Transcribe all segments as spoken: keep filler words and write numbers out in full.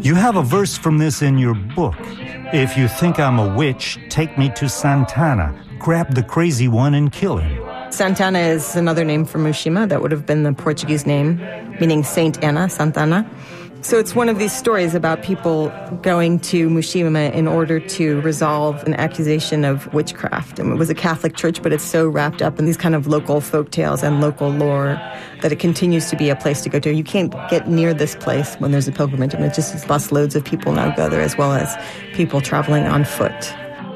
You have a verse from this in your book. If you think I'm a witch, take me to Santana. Grab the crazy one and kill him. Santana is another name for Mushima. That would have been the Portuguese name, meaning Saint Anna, Santana. So it's one of these stories about people going to Mushima in order to resolve an accusation of witchcraft. And it was a Catholic church, but it's so wrapped up in these kind of local folk tales and local lore that it continues to be a place to go to. You can't get near this place when there's a pilgrimage. I mean, it just busloads of people now go there, as well as people traveling on foot.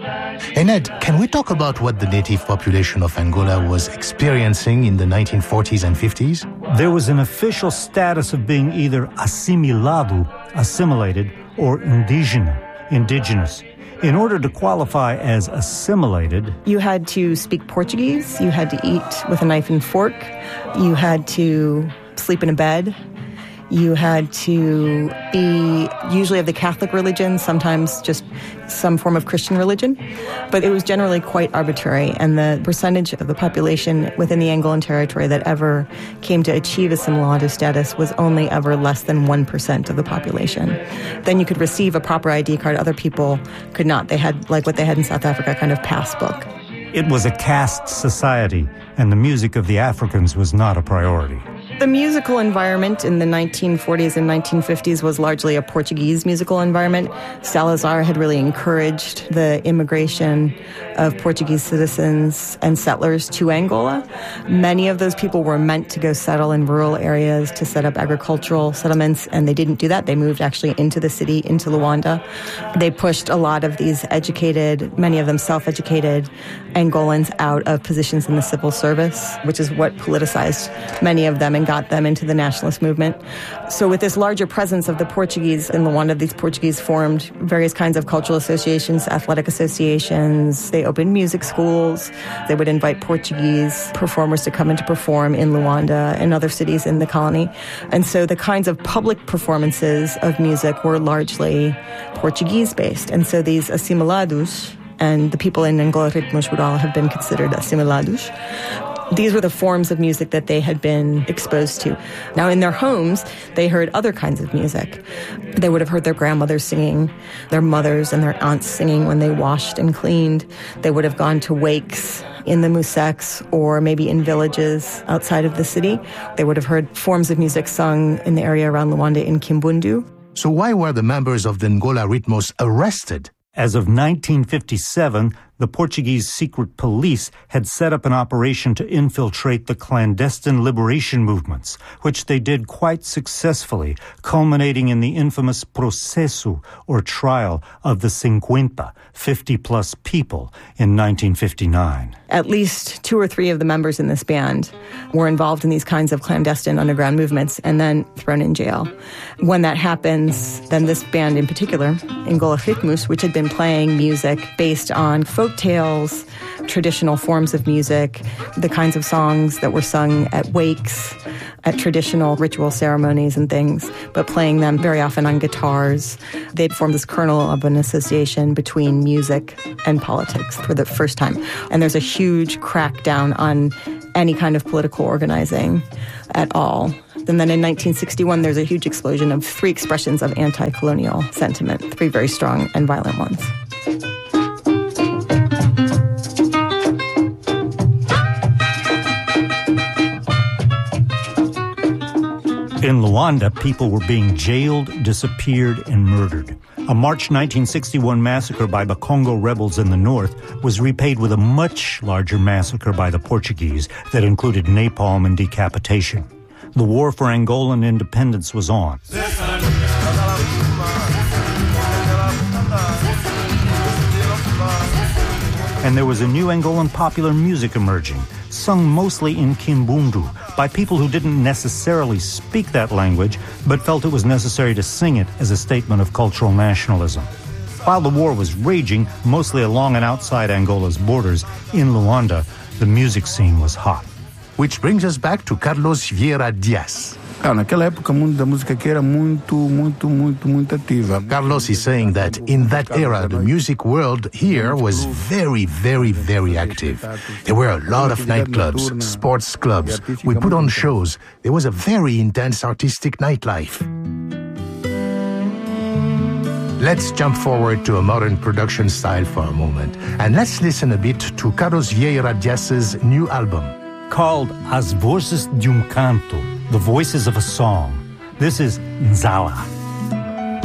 And Ed, can we talk about what the native population of Angola was experiencing in the nineteen forties and fifties? There was an official status of being either assimilado, assimilated, or indígena, indigenous. In order to qualify as assimilated, you had to speak Portuguese, you had to eat with a knife and fork, you had to sleep in a bed, you had to be usually of the Catholic religion, sometimes just some form of Christian religion. But it was generally quite arbitrary, and the percentage of the population within the Angolan territory that ever came to achieve assimilado status was only ever less than one percent of the population. Then you could receive a proper I D card. Other people could not. They had, like what they had in South Africa, kind of pass book. It was a caste society, and the music of the Africans was not a priority. The musical environment in the nineteen forties and nineteen fifties was largely a Portuguese musical environment. Salazar had really encouraged the immigration of Portuguese citizens and settlers to Angola. Many of those people were meant to go settle in rural areas to set up agricultural settlements, and they didn't do that. They moved actually into the city, into Luanda. They pushed a lot of these educated, many of them self-educated Angolans out of positions in the civil service, which is what politicized many of them and got them into the nationalist movement. So with this larger presence of the Portuguese in Luanda, these Portuguese formed various kinds of cultural associations, athletic associations. They opened music schools. They would invite Portuguese performers to come in to perform in Luanda and other cities in the colony. And so the kinds of public performances of music were largely Portuguese-based. And so these assimilados, and the people in Angola Ritmos would all have been considered assimilados. These were the forms of music that they had been exposed to. Now, in their homes, they heard other kinds of music. They would have heard their grandmothers singing, their mothers and their aunts singing when they washed and cleaned. They would have gone to wakes in the Musex or maybe in villages outside of the city. They would have heard forms of music sung in the area around Luanda in Kimbundu. So why were the members of the Angola Ritmos arrested? As of nineteen fifty-seven, the Portuguese secret police had set up an operation to infiltrate the clandestine liberation movements, which they did quite successfully, culminating in the infamous processo, or trial, of the cincuenta, fifty-plus people, in nineteen fifty-nine. At least two or three of the members in this band were involved in these kinds of clandestine underground movements and then thrown in jail. When that happens, then this band in particular, Angola Ritmos, which had been playing music based on folk tales, traditional forms of music, the kinds of songs that were sung at wakes, at traditional ritual ceremonies and things, but playing them very often on guitars. They'd formed this kernel of an association between music and politics for the first time. And there's a huge crackdown on any kind of political organizing at all. And then in nineteen sixty-one, there's a huge explosion of three expressions of anti-colonial sentiment, three very strong and violent ones. In Luanda, people were being jailed, disappeared, and murdered. A March nineteen sixty-one massacre by Bakongo rebels in the north was repaid with a much larger massacre by the Portuguese that included napalm and decapitation. The war for Angolan independence was on. And there was a new Angolan popular music emerging, sung mostly in Kimbundu by people who didn't necessarily speak that language, but felt it was necessary to sing it as a statement of cultural nationalism. While the war was raging, mostly along and outside Angola's borders, in Luanda, the music scene was hot. Which brings us back to Carlos Vieira Dias. Naquela época, o mundo da música aqui era muito, muito, muito, muito ativa. Carlos is saying that in that era, the music world here was very, very, very active. There were a lot of nightclubs, sports clubs. We put on shows. There was a very intense artistic nightlife. Let's jump forward to a modern production style for a moment, and let's listen a bit to Carlos Vieira Diaz's new album. Called As Vozes de um Canto, The Voices of a Song. This is Nzala.